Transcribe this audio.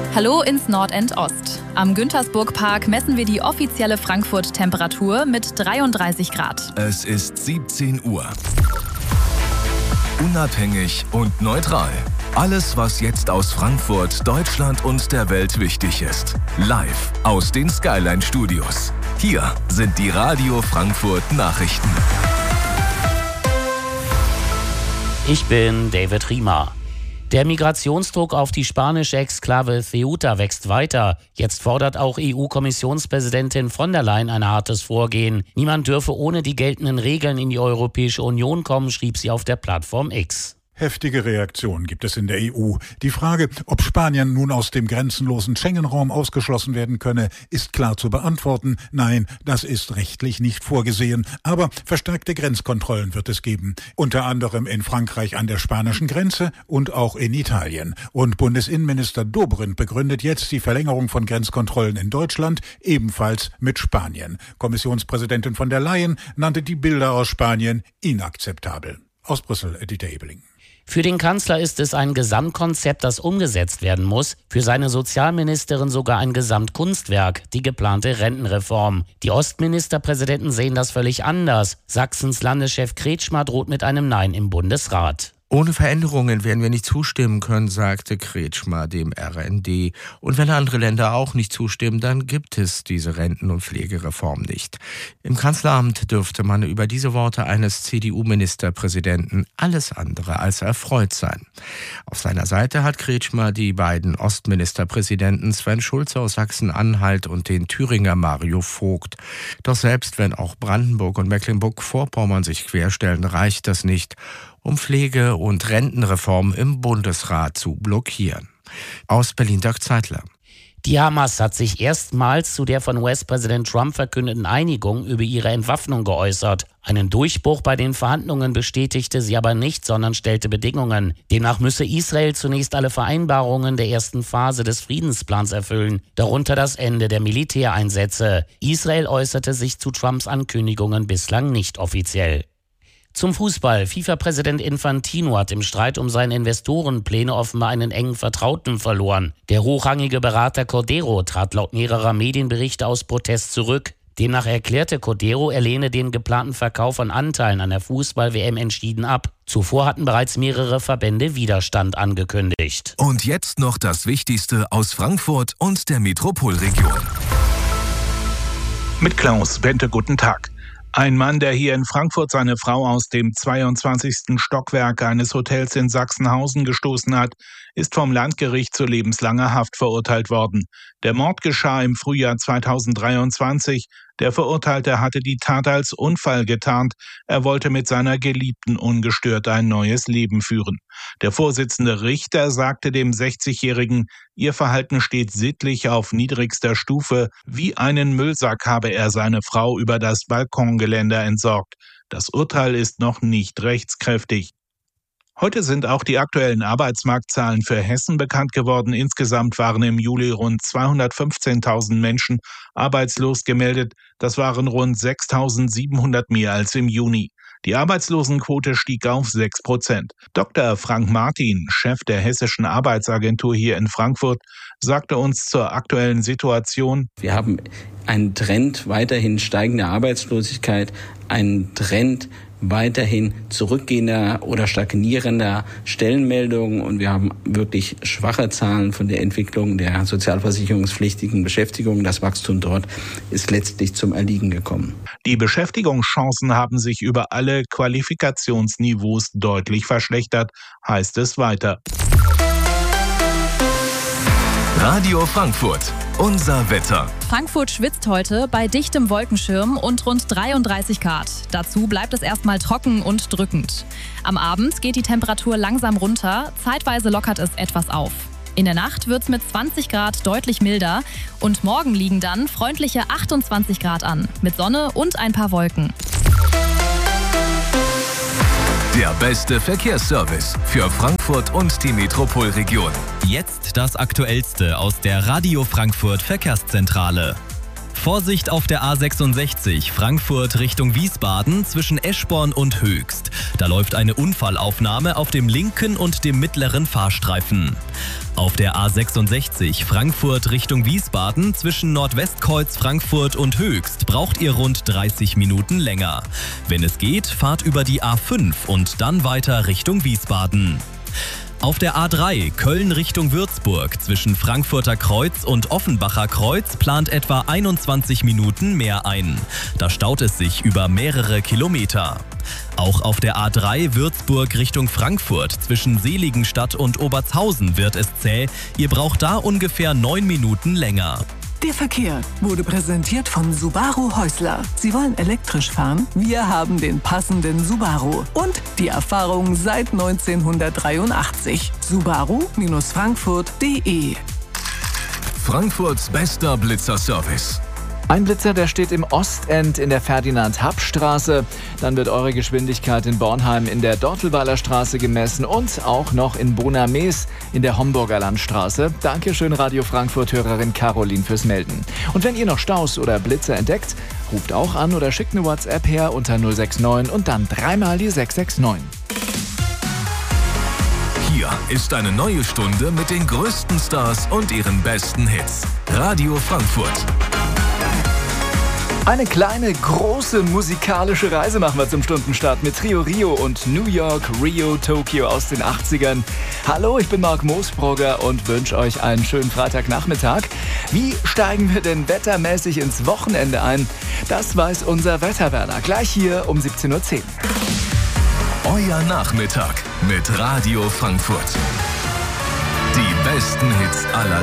Hallo ins Nordend Ost. Am Güntersburg-Park messen wir die offizielle Frankfurt-Temperatur mit 33 Grad. Es ist 17 Uhr. Unabhängig und neutral. Alles, was jetzt aus Frankfurt, Deutschland und der Welt wichtig ist. Live aus den Skyline Studios. Hier sind die Radio Frankfurt Nachrichten. Ich bin David Riemer. Der Migrationsdruck auf die spanische Exklave Ceuta wächst weiter. Jetzt fordert auch EU-Kommissionspräsidentin von der Leyen ein hartes Vorgehen. Niemand dürfe ohne die geltenden Regeln in die Europäische Union kommen, schrieb sie auf der Plattform X. Heftige Reaktionen gibt es in der EU. Die Frage, ob Spanien nun aus dem grenzenlosen Schengen-Raum ausgeschlossen werden könne, ist klar zu beantworten. Nein, das ist rechtlich nicht vorgesehen. Aber verstärkte Grenzkontrollen wird es geben. Unter anderem in Frankreich an der spanischen Grenze und auch in Italien. Und Bundesinnenminister Dobrindt begründet jetzt die Verlängerung von Grenzkontrollen in Deutschland ebenfalls mit Spanien. Kommissionspräsidentin von der Leyen nannte die Bilder aus Spanien inakzeptabel. Aus Brüssel, Dieter Ebeling. Für den Kanzler ist es ein Gesamtkonzept, das umgesetzt werden muss. Für seine Sozialministerin sogar ein Gesamtkunstwerk, die geplante Rentenreform. Die Ostministerpräsidenten sehen das völlig anders. Sachsens Landeschef Kretschmer droht mit einem Nein im Bundesrat. Ohne Veränderungen werden wir nicht zustimmen können, sagte Kretschmer dem RND. Und wenn andere Länder auch nicht zustimmen, dann gibt es diese Renten- und Pflegereform nicht. Im Kanzleramt dürfte man über diese Worte eines CDU-Ministerpräsidenten alles andere als erfreut sein. Auf seiner Seite hat Kretschmer die beiden Ostministerpräsidenten Sven Schulze aus Sachsen-Anhalt und den Thüringer Mario Vogt. Doch selbst wenn auch Brandenburg und Mecklenburg-Vorpommern sich querstellen, reicht das nicht, um Pflege- und Rentenreform im Bundesrat zu blockieren. Aus Berlin Dirk Zeitler. Die Hamas hat sich erstmals zu der von US-Präsident Trump verkündeten Einigung über ihre Entwaffnung geäußert. Einen Durchbruch bei den Verhandlungen bestätigte sie aber nicht, sondern stellte Bedingungen. Demnach müsse Israel zunächst alle Vereinbarungen der ersten Phase des Friedensplans erfüllen, darunter das Ende der Militäreinsätze. Israel äußerte sich zu Trumps Ankündigungen bislang nicht offiziell. Zum Fußball. FIFA-Präsident Infantino hat im Streit um seine Investorenpläne offenbar einen engen Vertrauten verloren. Der hochrangige Berater Cordero trat laut mehrerer Medienberichte aus Protest zurück. Demnach erklärte Cordero, er lehne den geplanten Verkauf von Anteilen an der Fußball-WM entschieden ab. Zuvor hatten bereits mehrere Verbände Widerstand angekündigt. Und jetzt noch das Wichtigste aus Frankfurt und der Metropolregion. Mit Klaus Bente, guten Tag. Ein Mann, der hier in Frankfurt seine Frau aus dem 22. Stockwerk eines Hotels in Sachsenhausen gestoßen hat, ist vom Landgericht zu lebenslanger Haft verurteilt worden. Der Mord geschah im Frühjahr 2023. Der Verurteilte hatte die Tat als Unfall getarnt. Er wollte mit seiner Geliebten ungestört ein neues Leben führen. Der Vorsitzende Richter sagte dem 60-Jährigen, ihr Verhalten steht sittlich auf niedrigster Stufe. Wie einen Müllsack habe er seine Frau über das Balkongeländer entsorgt. Das Urteil ist noch nicht rechtskräftig. Heute sind auch die aktuellen Arbeitsmarktzahlen für Hessen bekannt geworden. Insgesamt waren im Juli rund 215.000 Menschen arbeitslos gemeldet. Das waren rund 6.700 mehr als im Juni. Die Arbeitslosenquote stieg auf 6%. Dr. Frank Martin, Chef der Hessischen Arbeitsagentur hier in Frankfurt, sagte uns zur aktuellen Situation: Wir haben einen Trend weiterhin steigender Arbeitslosigkeit, einen Trend weiterhin zurückgehender oder stagnierender Stellenmeldungen und wir haben wirklich schwache Zahlen von der Entwicklung der sozialversicherungspflichtigen Beschäftigung. Das Wachstum dort ist letztlich zum Erliegen gekommen. Die Beschäftigungschancen haben sich über alle Qualifikationsniveaus deutlich verschlechtert, heißt es weiter. Radio Frankfurt, unser Wetter. Frankfurt schwitzt heute bei dichtem Wolkenschirm und rund 33 Grad. Dazu bleibt es erstmal trocken und drückend. Am Abend geht die Temperatur langsam runter, zeitweise lockert es etwas auf. In der Nacht wird es mit 20 Grad deutlich milder und morgen liegen dann freundliche 28 Grad an, mit Sonne und ein paar Wolken. Der beste Verkehrsservice für Frankfurt und die Metropolregion. Jetzt das Aktuellste aus der Radio Frankfurt Verkehrszentrale. Vorsicht auf der A66 Frankfurt Richtung Wiesbaden zwischen Eschborn und Höchst. Da läuft eine Unfallaufnahme auf dem linken und dem mittleren Fahrstreifen. Auf der A66 Frankfurt Richtung Wiesbaden zwischen Nordwestkreuz Frankfurt und Höchst braucht ihr rund 30 Minuten länger. Wenn es geht, fahrt über die A5 und dann weiter Richtung Wiesbaden. Auf der A3 Köln Richtung Würzburg zwischen Frankfurter Kreuz und Offenbacher Kreuz plant etwa 21 Minuten mehr ein. Da staut es sich über mehrere Kilometer. Auch auf der A3 Würzburg Richtung Frankfurt zwischen Seligenstadt und Obertshausen wird es zäh. Ihr braucht da ungefähr 9 Minuten länger. Der Verkehr wurde präsentiert von Subaru Häusler. Sie wollen elektrisch fahren? Wir haben den passenden Subaru. Und die Erfahrung seit 1983. Subaru-Frankfurt.de. Frankfurts bester Blitzerservice. Ein Blitzer, der steht im Ostend in der Ferdinand-Happ-Straße. Dann wird eure Geschwindigkeit in Bornheim in der Dortelweiler Straße gemessen und auch noch in Bonames in der Homburger Landstraße. Dankeschön, Radio Frankfurt-Hörerin Caroline fürs Melden. Und wenn ihr noch Staus oder Blitzer entdeckt, ruft auch an oder schickt eine WhatsApp her unter 069 und dann dreimal die 669. Hier ist eine neue Stunde mit den größten Stars und ihren besten Hits. Radio Frankfurt. Eine kleine, große musikalische Reise machen wir zum Stundenstart mit Trio Rio und New York, Rio, Tokio aus den 80ern. Hallo, ich bin Marc Moosbrugger und wünsche euch einen schönen Freitagnachmittag. Wie steigen wir denn wettermäßig ins Wochenende ein? Das weiß unser Wetterwerner gleich hier um 17:10 Uhr. Euer Nachmittag mit Radio Frankfurt. Die besten Hits aller